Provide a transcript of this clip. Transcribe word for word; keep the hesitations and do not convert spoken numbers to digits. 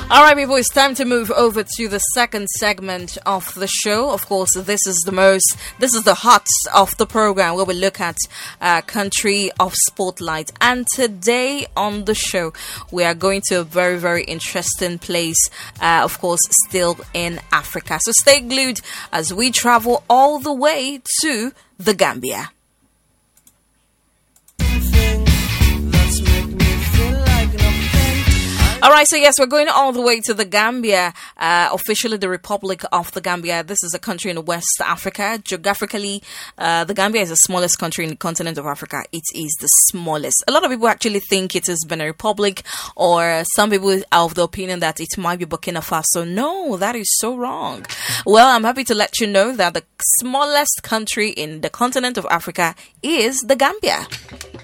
All right, people, it's time to move over to the second segment of the show. Of course, this is the most, this is the heart of the program where we look at uh, country of spotlight. And today on the show, we are going to a very, very interesting place, uh, of course, still in Africa. So stay glued as we travel all the way to the Gambia. All right, so yes, we're going all the way to the Gambia, uh, officially the Republic of the Gambia. This is a country in West Africa. Geographically, uh, the Gambia is the smallest country in the continent of Africa. It is the smallest. A lot of people actually think it has been a republic, or some people are of the opinion that it might be Burkina Faso. No, that is so wrong. Well, I'm happy to let you know that the smallest country in the continent of Africa is the Gambia.